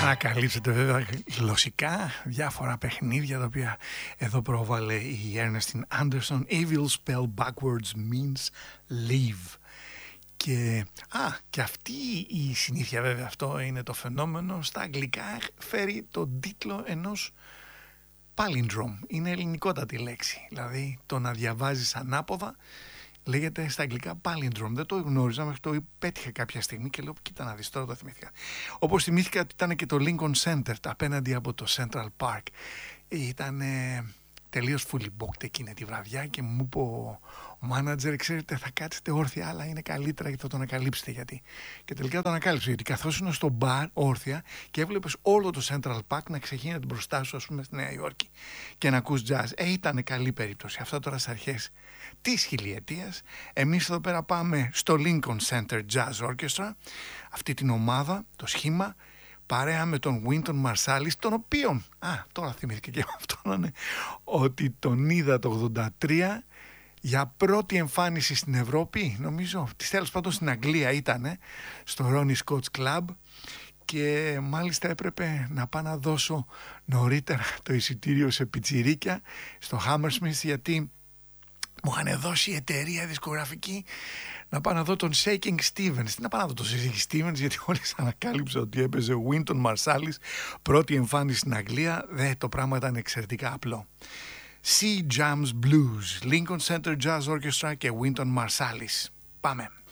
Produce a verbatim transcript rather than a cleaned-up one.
ανακαλύψετε βέβαια γλωσσικά διάφορα παιχνίδια τα οποία εδώ πρόβαλε η Ernestine Anderson. Evil spell backwards means leave. Και, α, και αυτή η συνήθεια, βέβαια αυτό είναι το φαινόμενο, στα αγγλικά φέρει τον τίτλο ενός palindrome. Είναι ελληνικότατη λέξη, δηλαδή το να διαβάζεις ανάποδα λέγεται στα αγγλικά palindrome. Δεν το γνώριζα μέχρι το πέτυχα κάποια στιγμή και λέω κοίτα να δεις, τώρα το θυμήθηκα. Όπως θυμήθηκα ότι ήταν και το Lincoln Center απέναντι από το Central Park. Ήταν ε, τελείως fully booked εκείνη τη βραδιά και μου είπε ο μάνατζερ, ξέρετε θα κάτσετε όρθια αλλά είναι καλύτερα γιατί θα το ανακαλύψετε γιατί. Και τελικά το ανακάλυψε γιατί καθώς ήσουν στο μπαρ όρθια και έβλεπες όλο το Central Park να ξεχύνεται μπροστά σου, ας πούμε, στη Νέα Υόρκη και να ακούς jazz. Ε, ήταν καλή περίπτωση. Αυτό τώρα στις αρχές της χιλιετίας. Εμείς εδώ πέρα πάμε στο Lincoln Center Jazz Orchestra, αυτή την ομάδα, το σχήμα, παρέα με τον Wynton Marsalis, τον οποίον, α, τώρα θυμήθηκα και αυτόν, ναι, ότι τον είδα το ογδόντα τρία για πρώτη εμφάνιση στην Ευρώπη, νομίζω, της τέλος πάντων στην Αγγλία ήταν, στο Ronnie Scott's Club, και μάλιστα έπρεπε να πάω να δώσω νωρίτερα το εισιτήριο σε πιτσιρίκια στο Hammersmith, γιατί μου είχαν δώσει η εταιρεία δισκογραφική να πάω να δω τον Shaking Stevens. Τι να πάω να δω τον Shaking Stevens, γιατί όλες ανακάλυψα ότι έπαιζε ο Wynton Marsalis, πρώτη εμφάνιση στην Αγγλία. Δε, το πράγμα ήταν εξαιρετικά απλό. Sea Jams Blues, Lincoln Center Jazz Orchestra και Wynton Marsalis. Πάμε.